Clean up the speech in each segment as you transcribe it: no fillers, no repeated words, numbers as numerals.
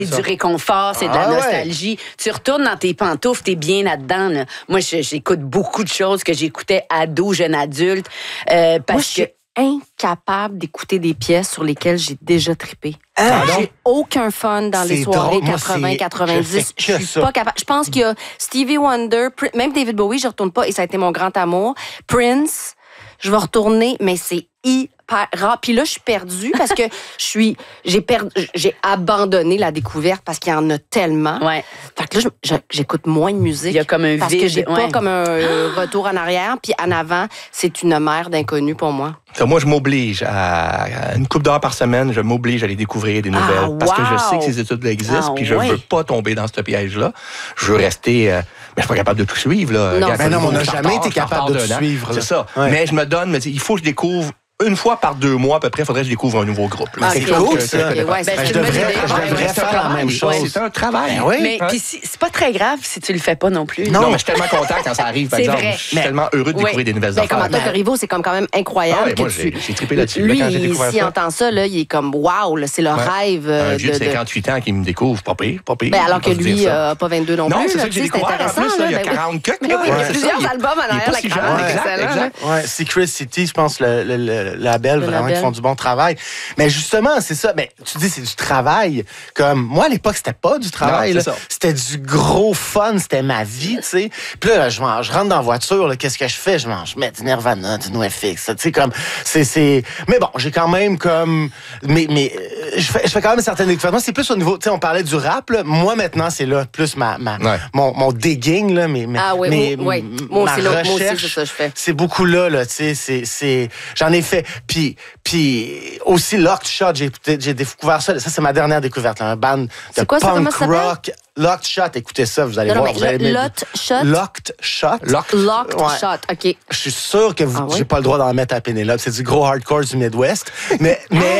C'est du réconfort, c'est de la nostalgie. Tu retournes dans tes pantoufles, t'es bien là-dedans. Là. Moi, j'écoute beaucoup de choses que j'écoutais ado, jeune adulte. Moi, je suis incapable d'écouter des pièces sur lesquelles j'ai déjà trippé. J'ai aucun fun dans les soirées 80-90. Je suis pas capable. Je pense qu'il y a Stevie Wonder, même David Bowie, je retourne pas et ça a été mon grand amour. Prince, je vais retourner, mais c'est hyper rare. Puis là, je suis perdue parce que j'ai abandonné la découverte parce qu'il y en a tellement. Ouais. Fait que là, j'écoute moins de musique. Il y a comme un parce vide. Que j'ai pas comme un retour en arrière. Puis en avant, c'est une mer d'inconnu pour moi. Moi, je m'oblige à une couple d'heures par semaine, je m'oblige à aller découvrir des nouvelles. Parce que je sais que ces études existent, puis je veux pas tomber dans ce piège-là. Je veux rester... mais je suis pas capable de tout suivre. Là. Non, on n'a jamais été capable de tout suivre. C'est ça. Ouais. Mais je me donne, il faut que je découvre une fois par 2 mois, à peu près, il faudrait que je découvre un nouveau groupe. C'est cool, ça. Je devrais faire la même chose. C'est un travail. Mais c'est pas très grave si tu le fais pas non plus. Non, mais je suis tellement content quand ça arrive, par exemple. Je suis tellement heureux de découvrir des nouvelles affaires. Comme Antoine Corriveau, c'est quand même incroyable. Moi, j'ai trippé là-dessus. Lui, quand j'ai découvert ça. s'il entend ça, là, il est comme, wow, c'est le rêve. Un vieux de 58 ans qui me découvre, pas pire. Alors que lui, n'a pas 22 non plus. Non, c'est ça que j'ai découvert. En plus, il y a 40 cucs. Il y a plusieurs albums en arrière la cravate. Secret City, je pense, le label, vraiment, qui font du bon travail. Mais justement, c'est ça. Mais tu dis, c'est du travail. Comme moi, à l'époque, c'était pas du travail. Non, c'était du gros fun. C'était ma vie, tu sais. Puis là, je rentre dans la voiture. Là, qu'est-ce que je fais? Je mets du Nirvana, du NoFX. Tu sais, comme... c'est... Mais bon, j'ai quand même comme... Mais je fais quand même certaines découvertes. Moi, c'est plus au niveau... Tu sais, on parlait du rap. Là. Moi, maintenant, c'est là plus mon digging. Là, moi aussi, c'est ça que je fais. C'est beaucoup là, tu sais. J'en ai fait. Puis aussi Locked Shot, j'ai découvert ça. Ça, c'est ma dernière découverte. Là, un band de punk rock. Locked Shot, écoutez ça, vous allez voir. Locked Shot? Locked Shot. Locked Shot, OK. Je suis sûr que j'ai pas le droit d'en mettre à Pénélope. C'est du gros hardcore du Midwest. Mais...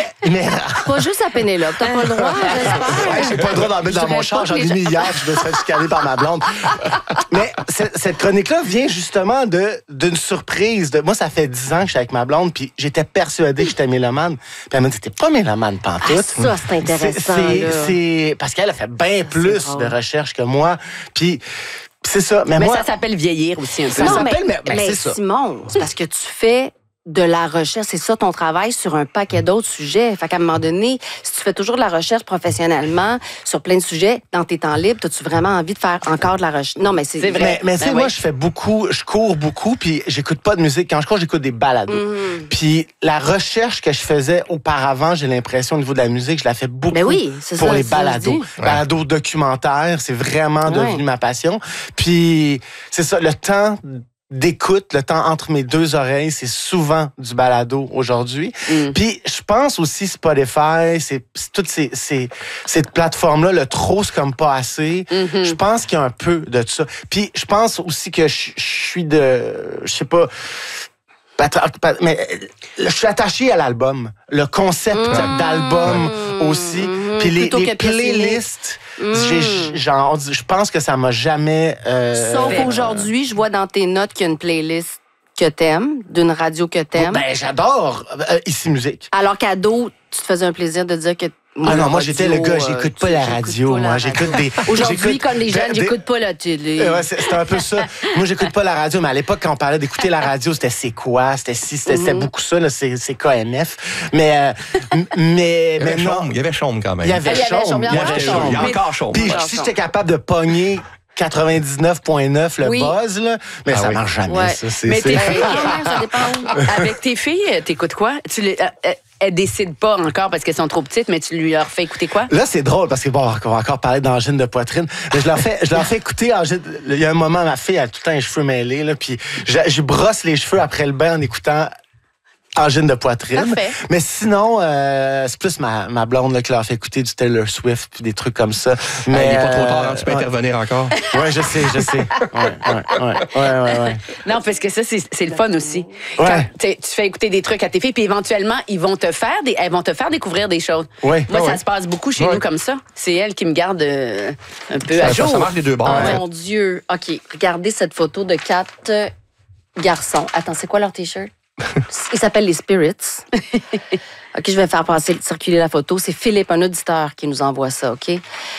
Pas juste à Pénélope, t'as pas le droit, j'espère. J'ai pas le droit d'en mettre dans mon char. J'en ai mis hier, je me suis fait chicaner par ma blonde. Mais cette chronique-là vient justement d'une surprise. Moi, ça fait 10 ans que je suis avec ma blonde, puis j'étais persuadée que j'étais mélomane. Puis elle m'a dit, t'es pas mélomane pantoute. Ça, c'est intéressant. C'est parce qu'elle a fait bien plus de recherche que moi. Puis c'est ça. Mais moi, ça s'appelle vieillir aussi un peu. Non, mais Simon, c'est parce que tu fais de la recherche, c'est ça ton travail sur un paquet d'autres sujets. Fait qu'à un moment donné, si tu fais toujours de la recherche professionnellement sur plein de sujets, dans tes temps libres, as-tu vraiment envie de faire encore de la recherche? Non, mais c'est vrai. Mais tu sais, moi, je cours beaucoup, puis j'écoute pas de musique. Quand je cours, j'écoute des balados. Puis la recherche que je faisais auparavant, j'ai l'impression, au niveau de la musique, je la fais beaucoup pour les balados. Balados documentaires, c'est vraiment devenu ma passion. Puis c'est ça, le temps d'écoute, le temps entre mes 2 oreilles, c'est souvent du balado aujourd'hui. Puis je pense aussi Spotify, c'est toutes ces plateformes-là, le trop, c'est comme pas assez. Je pense qu'il y a un peu de ça. Puis je pense aussi que je suis je sais pas... Mais je suis attaché à l'album. Le concept d'album aussi. Puis les playlists, je pense que ça m'a jamais... Sauf aujourd'hui, je vois dans tes notes qu'il y a une playlist que t'aimes, d'une radio que t'aimes. Ben, j'adore Ici Musique. Alors qu'ado, tu te faisais un plaisir de dire que... moi, j'étais le gars, j'écoute pas la radio. Moi, j'écoute des... Aujourd'hui, comme les jeunes, j'écoute pas la télé. Ouais, c'était un peu ça. Moi, j'écoute pas la radio, mais à l'époque, quand on parlait d'écouter la radio, c'était C'est quoi? C'était beaucoup ça, là, c'est KMF. Mais non. Il y avait Chaume quand même. Il y avait Chaume. Il y a encore Chaume. Puis si j'étais capable de pogner 99.9 le buzz, là, mais ça marche jamais, ça. Mais tes filles, ça dépend. Avec tes filles, t'écoutes quoi? Elles décident pas encore parce qu'elles sont trop petites, mais tu leur fais écouter quoi? Là, c'est drôle parce que on va encore parler d'angine de poitrine. Mais je leur fais écouter angine. Il y a un moment, ma fille a tout le temps les cheveux mêlés, là, puis je brosse les cheveux après le bain en écoutant angine de poitrine. Parfait. Mais sinon, c'est plus ma blonde là, qui leur fait écouter du Taylor Swift puis des trucs comme ça. Mais il n'est pas trop tard, tu peux intervenir encore. Oui, je sais. Ouais. Non, parce que ça, c'est le fun aussi. Ouais. Quand tu fais écouter des trucs à tes filles, puis éventuellement, elles vont te faire découvrir des choses. Ouais. Moi, ça se passe beaucoup chez nous comme ça. C'est elles qui me gardent un peu à jour. Ça marche des deux bords. Oh mon Dieu. OK, regardez cette photo de 4 garçons. Attends, c'est quoi leur T-shirt? Ils s'appellent les Spirits. OK, je vais faire circuler la photo. C'est Philippe, un auditeur, qui nous envoie ça, OK?